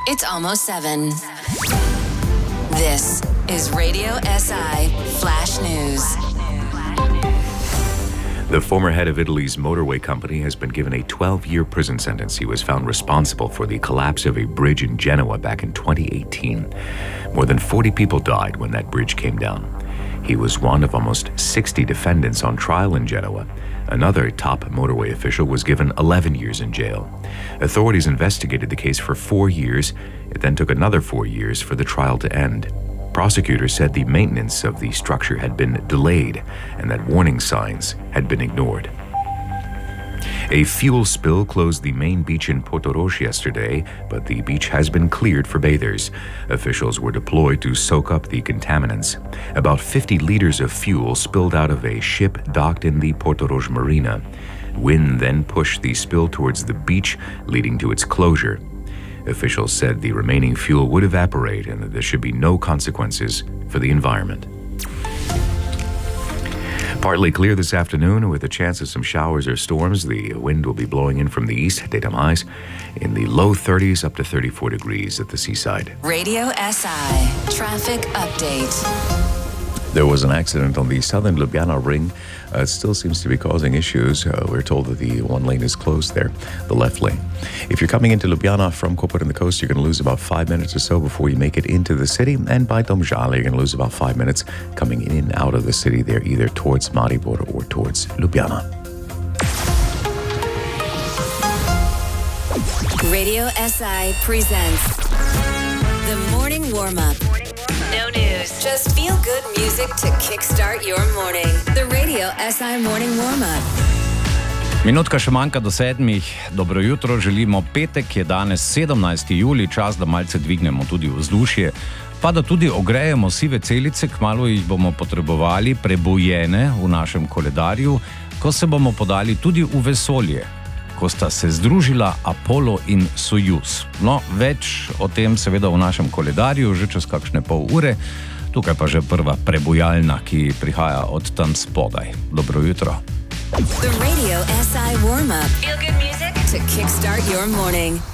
It's almost 7. This is Radio SI Flash News. The former head of Italy's motorway company has been given a 12-year prison sentence. He was found responsible for the collapse of a bridge in Genoa back in 2018. More than 40 people died when that bridge came down. He was one of almost 60 defendants on trial in Genoa. Another top motorway official was given 11 years in jail. Authorities investigated the case for 4 years. It then took another 4 years for the trial to end. Prosecutors said the maintenance of the structure had been delayed and that warning signs had been ignored. A fuel spill closed the main beach in Portorož yesterday, but the beach has been cleared for bathers. Officials were deployed to soak up the contaminants. About 50 liters of fuel spilled out of a ship docked in the Portorož marina. Wind then pushed the spill towards the beach, leading to its closure. Officials said the remaining fuel would evaporate and that there should be no consequences for the environment. Partly clear this afternoon with a chance of some showers or storms. The wind will be blowing in from the east, daytime highs in the low 30s up to 34 degrees at the seaside. Radio SI Traffic Update. There was an accident on the southern Ljubljana ring. It still seems to be causing issues. We're told that the one lane is closed there, the left lane. If you're coming into Ljubljana from Koper and the coast, you're going to lose about 5 minutes or so before you make it into the city. And by Domžale, you're going to lose about 5 minutes coming in and out of the city there, either towards Maribor or towards Ljubljana. Radio SI presents the morning warm-up. No news, just feel-good music to kickstart your morning. The Radio SI morning warm-up. Minutka še manjka do 7. Dobro jutro, želimo. Petek je danes 17. julij, čas, da malce dvignemo tudi vzdušje, pa da tudi ogrejemo sive celice, kmalu jih bomo potrebovali prebujene v našem koledarju, ko se bomo podali tudi v vesolje, ko sta se združila Apollo in Sojuz. No, več o tem seveda v našem koledarju, že čez kakšne pol ure. Tukaj pa že prva prebujalna, ki prihaja od tam spodaj. Dobro jutro. The Radio SI warm-up. Feel good music to kickstart your morning.